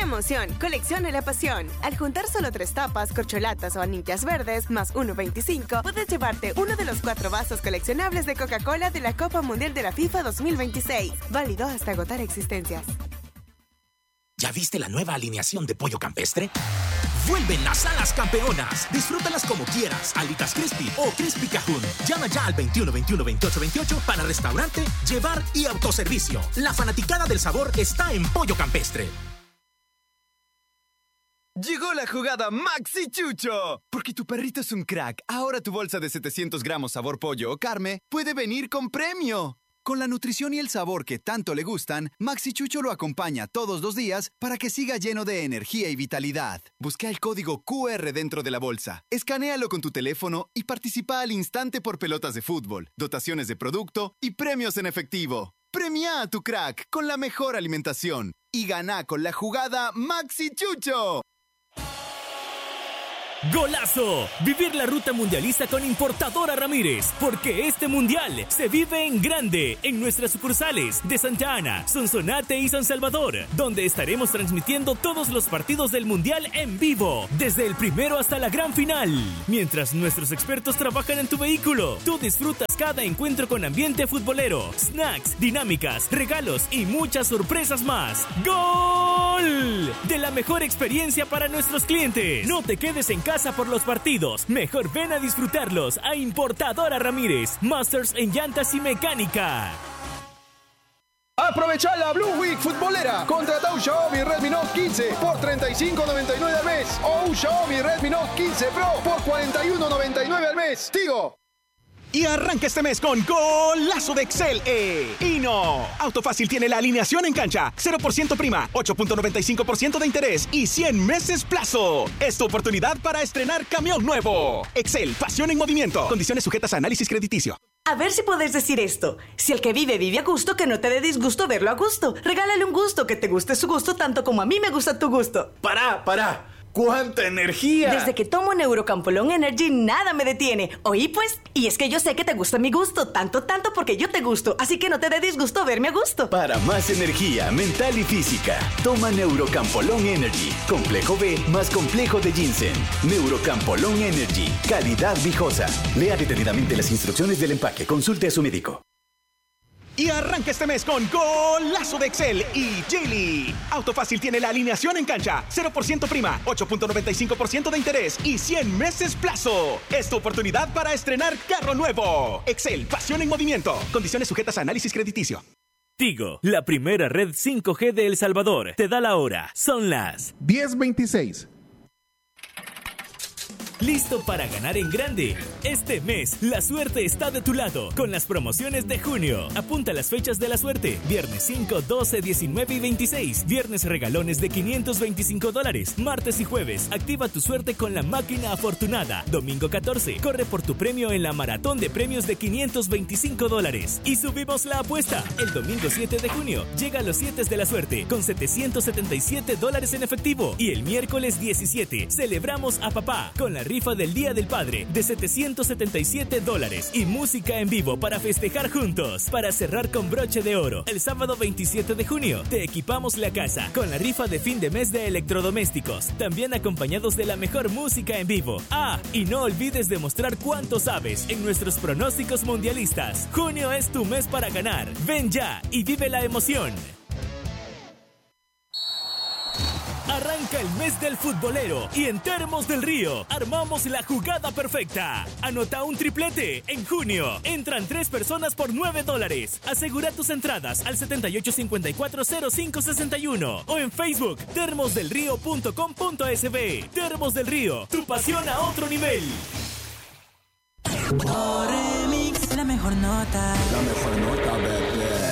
emoción, colecciona la pasión. Al juntar solo 3 tapas, corcholatas o anillas verdes, más 1.25, puedes llevarte uno de los 4 vasos coleccionables de Coca-Cola de la Copa Mundial de la FIFA 2026. Válido hasta agotar existencias. ¿Ya viste la nueva alineación de pollo campestre? ¡Vuelven las alas campeonas! Disfrútalas como quieras, alitas crispy o crispy cajún. Llama ya al 21 21 28 28 para restaurante, llevar y autoservicio. La fanaticada del sabor está en Pollo Campestre. Llegó la jugada Maxi Chucho. Porque tu perrito es un crack. Ahora tu bolsa de 700 gramos sabor pollo o carne puede venir con premio. Con la nutrición y el sabor que tanto le gustan, Maxi Chucho lo acompaña todos los días para que siga lleno de energía y vitalidad. Busca el código QR dentro de la bolsa, escanéalo con tu teléfono y participa al instante por pelotas de fútbol, dotaciones de producto y premios en efectivo. Premia a tu crack con la mejor alimentación y gana con la jugada Maxi Chucho. ¡Golazo! Vivir la ruta mundialista con Importadora Ramírez, porque este mundial se vive en grande en nuestras sucursales de Santa Ana, Sonsonate y San Salvador, donde estaremos transmitiendo todos los partidos del mundial en vivo, desde el primero hasta la gran final. Mientras nuestros expertos trabajan en tu vehículo, tú disfrutas cada encuentro con ambiente futbolero, snacks, dinámicas, regalos y muchas sorpresas más. ¡Gol! De la mejor experiencia para nuestros clientes. No te quedes en casa por los partidos, mejor ven a disfrutarlos a Importadora Ramírez, Masters en llantas y mecánica. Aprovecha la Blue Week futbolera. Contrata un Xiaomi Redmi Note 15 por $35.99 al mes o un Xiaomi Redmi Note 15 Pro por $41.99 al mes. Tigo. Y arranca este mes con golazo de Excel Hino. Autofácil tiene la alineación en cancha, 0% prima, 8.95% de interés y 100 meses plazo. Es tu oportunidad para estrenar camión nuevo. Excel, pasión en movimiento. Condiciones sujetas a análisis crediticio. A ver si puedes decir esto. Si el que vive, vive a gusto, que no te dé disgusto verlo a gusto. Regálale un gusto, que te guste su gusto tanto como a mí me gusta tu gusto. ¡Para! ¡Cuánta energía! Desde que tomo Neurocampolón Energy, nada me detiene. ¿Oí pues? Y es que yo sé que te gusta mi gusto, tanto porque yo te gusto. Así que no te dé disgusto verme a gusto. Para más energía mental y física, toma Neurocampolón Energy. Complejo B más complejo de ginseng. Neurocampolón Energy. Calidad viejosa. Lea detenidamente las instrucciones del empaque. Consulte a su médico. Y arranca este mes con golazo de Excel y Geely. Autofácil tiene la alineación en cancha, 0% prima, 8.95% de interés y 100 meses plazo. Es tu oportunidad para estrenar carro nuevo. Excel, pasión en movimiento. Condiciones sujetas a análisis crediticio. Tigo, la primera red 5G de El Salvador. Te da la hora. Son las 10:26. ¿Listo para ganar en grande? Este mes, la suerte está de tu lado con las promociones de junio. Apunta las fechas de la suerte. Viernes 5, 12, 19 y 26. Viernes regalones de $525. Martes y jueves, activa tu suerte con la máquina afortunada. Domingo 14, corre por tu premio en la maratón de premios de $525. Y subimos la apuesta. El domingo 7 de junio, llega a los 7 de la suerte con $777 en efectivo. Y el miércoles 17, celebramos a papá con la rifa del Día del Padre de $777 y música en vivo para festejar juntos. Para cerrar con broche de oro, el sábado 27 de junio te equipamos la casa con la rifa de fin de mes de electrodomésticos, también acompañados de la mejor música en vivo. Ah, y no olvides demostrar cuánto sabes en nuestros pronósticos mundialistas. Junio es tu mes para ganar. Ven ya y vive la emoción. Arranca el mes del futbolero y en Termos del Río armamos la jugada perfecta. Anota un triplete en junio. Entran 3 personas por $9. Asegura tus entradas al 78540561 o en Facebook termosdelrío.com.sb. Termos del Río, tu pasión a otro nivel. Remix, la mejor nota. La mejor nota, bebé.